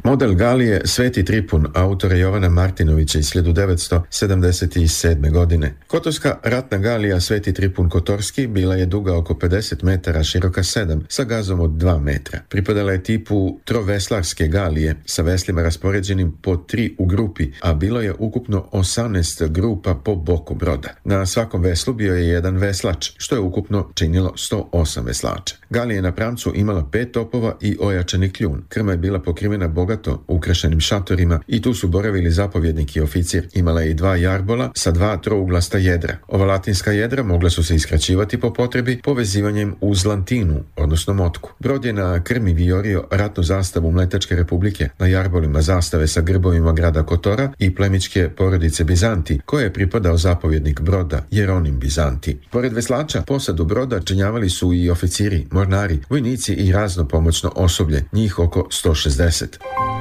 Model Galije Sveti Tripun autora Jovana Martinovića iz 1977. godine. Kotorska ratna galija Sveti Tripun Kotorski bila je duga oko 50 metara, široka 7, sa gazom od 2 metra. Pripadala je tipu troveslarske galije sa veslima raspoređenim po 3 u grupi, a bilo je ukupno 18 grupa po boku broda. Na svakom veslu bio je jedan veslač, što je ukupno činilo 108 veslača. Galija je na pramcu imala 5 topova i ojačani kljun. Krma je bila pokrivena bogato ukrašenim šatorima i tu su boravili zapovjednik i oficir. Imala je i 2 jarbola sa 2 trouglasta jedra. Ova latinska jedra mogla su se iskraćivati po potrebi povezivanjem uz lantinu, odnosno motku. Brod je na krmi vijorio ratnu zastavu Mletačke republike, na jarbolima zastave sa grbovima grada Kotora i plemićke porodice Bizanti, koje je pripadao zapovjednik broda Jeronim Bizanti. Pored veslača, posadu broda činjavali su i oficiri, mornari, vojnici i razno pomoćno osoblje, njih oko 160.